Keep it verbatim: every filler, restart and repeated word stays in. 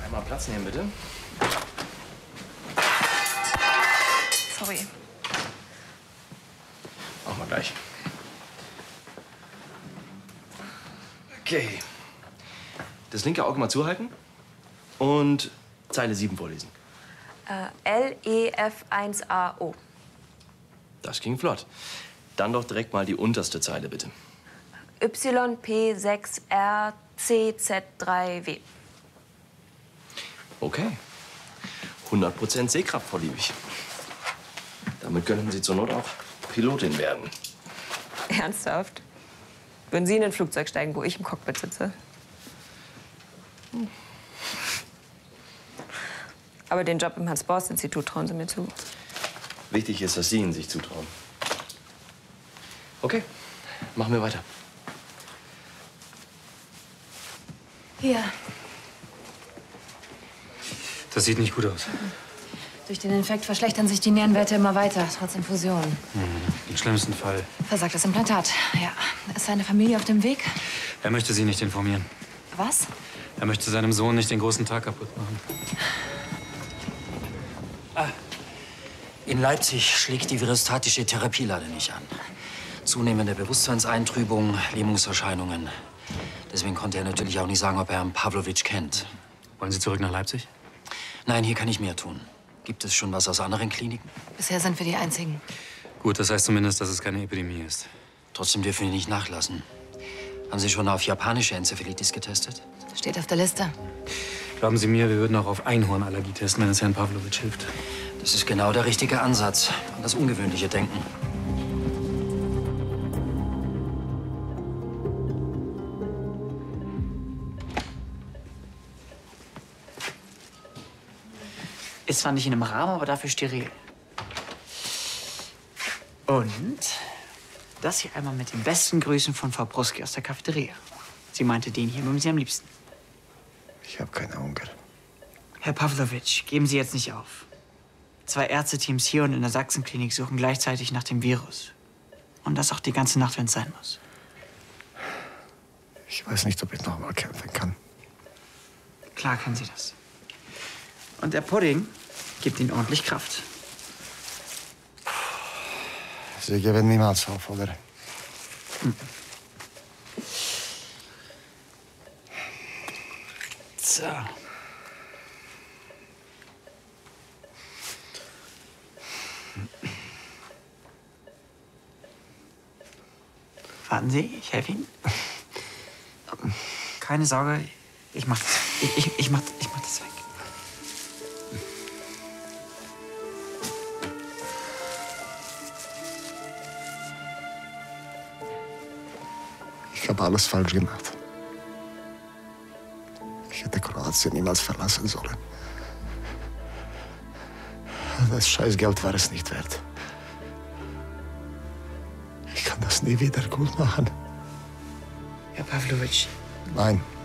Einmal Platz nehmen, bitte. Sorry. Machen wir gleich. Okay. Das linke Auge mal zuhalten und Zeile sieben vorlesen. Äh, L E F eins A O. Das ging flott. Dann doch direkt mal die unterste Zeile, bitte. Y P sechs R C Z drei W. Okay. hundert Prozent Sehkraft, Frau Liebig. Damit könnten Sie zur Not auch Pilotin werden. Ernsthaft? Würden Sie in ein Flugzeug steigen, wo ich im Cockpit sitze? Hm. Aber den Job im Hans-Borst-Institut trauen Sie mir zu. Wichtig ist, dass Sie ihn sich zutrauen. Okay, machen wir weiter. Hier. Das sieht nicht gut aus. Durch den Infekt verschlechtern sich die Nierenwerte immer weiter, trotz Infusion. Mhm. Im schlimmsten Fall. Versagtes Implantat. Ja. Ist seine Familie auf dem Weg? Er möchte Sie nicht informieren. Was? Er möchte seinem Sohn nicht den großen Tag kaputt machen. Ah. In Leipzig schlägt die virostatische Therapie leider nicht an. Zunehmende Bewusstseinseintrübung, Lähmungserscheinungen. Deswegen konnte er natürlich auch nicht sagen, ob er Herrn Pawlowitsch kennt. Wollen Sie zurück nach Leipzig? Nein, hier kann ich mehr tun. Gibt es schon was aus anderen Kliniken? Bisher sind wir die Einzigen. Gut, das heißt zumindest, dass es keine Epidemie ist. Trotzdem dürfen wir nicht nachlassen. Haben Sie schon auf japanische Enzephalitis getestet? Steht auf der Liste. Glauben Sie mir, wir würden auch auf Einhornallergie testen, wenn es Herrn Pawlowitsch hilft. Das ist genau der richtige Ansatz. An das ungewöhnliche Denken. Ist zwar nicht in einem Rahmen, aber dafür steril. Und das hier einmal mit den besten Grüßen von Frau Pruski aus der Cafeteria. Sie meinte, den hier mögen Sie am liebsten. Ich habe keine Hunger. Herr Pawlowitsch, geben Sie jetzt nicht auf. Zwei Ärzteteams hier und in der Sachsenklinik suchen gleichzeitig nach dem Virus. Und das auch die ganze Nacht, wenn es sein muss. Ich weiß nicht, ob ich noch mal kämpfen kann. Klar können Sie das. Und der Pudding gibt Ihnen ordentlich Kraft. Sie geben niemals auf, oder? Hm. So. Warten Sie, ich helfe Ihnen. Keine Sorge, ich mach das. Ich, ich, ich, mach, ich mach das weg. Ich habe alles falsch gemacht. Ich hätte Kroatien niemals verlassen sollen. Das Scheißgeld war es nicht wert. Ich kann das nie wieder gut machen. Herr Pawlowitsch. Nein.